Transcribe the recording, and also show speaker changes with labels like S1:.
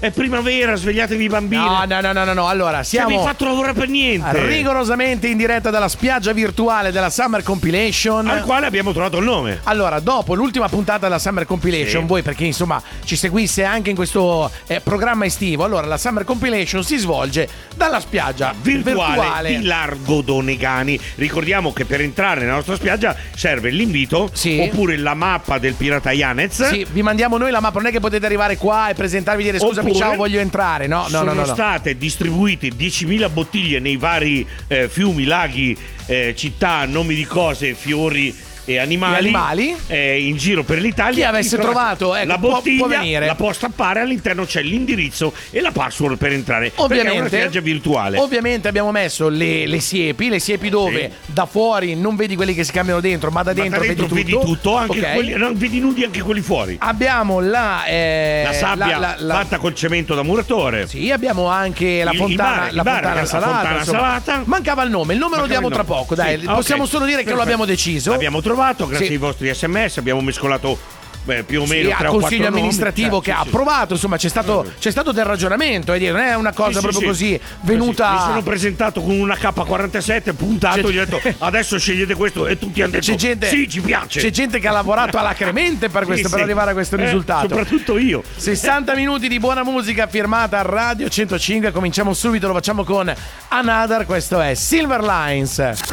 S1: è primavera, svegliatevi i bambini.
S2: No. Allora, siamo.
S1: Non mi hai fatto lavorare per niente.
S2: Rigorosamente in diretta dalla spiaggia virtuale della Summer Compilation,
S1: al quale abbiamo trovato il nome.
S2: Allora, dopo l'ultima puntata della Summer Compilation,
S1: sì,
S2: voi perché insomma ci seguisse anche in questo programma estivo, allora la Summer Compilation si svolge dalla spiaggia virtuale
S1: di Largo Donegani. Ricordiamo che per entrare nella nostra spiaggia serve l'invito,
S2: sì,
S1: oppure la mappa del pirata Yanez.
S2: Sì, vi mandiamo noi la mappa, non è che potete arrivare qua e presentarvi e dire scusami, ciao, voglio entrare. No,
S1: sono state distribuite 10.000 bottiglie nei vari fiumi, laghi, città, nomi di cose, fiori e animali in giro per l'Italia.
S2: Chi avesse trovato
S1: la bottiglia
S2: può venire.
S1: la può stappare, all'interno c'è l'indirizzo e la password per entrare.
S2: Ovviamente
S1: è una spiaggia virtuale.
S2: Ovviamente abbiamo messo le siepi dove sì, da fuori non vedi quelli che si cambiano dentro, ma da dentro,
S1: vedi tutto anche quelli, vedi nudi anche quelli fuori.
S2: Abbiamo la
S1: sabbia fatta col cemento da muratore.
S2: Sì, abbiamo anche la fontana salata. Mancava il nome lo diamo tra poco, dai, sì, possiamo solo dire che lo abbiamo deciso.
S1: L'abbiamo trovato grazie ai vostri SMS, abbiamo mescolato più o meno 3 o 4
S2: consiglio amministrativo che ha approvato, insomma c'è stato del ragionamento, non è una cosa proprio così venuta.
S1: Mi sono presentato con una K47 puntato, gli ho detto adesso scegliete questo e tutti hanno detto sì, ci piace.
S2: C'è gente che ha lavorato alacremente per questo, per arrivare a questo risultato.
S1: Soprattutto io.
S2: 60 minuti di buona musica firmata a Radio 105, cominciamo subito, lo facciamo con Another, questo è Silver Lines.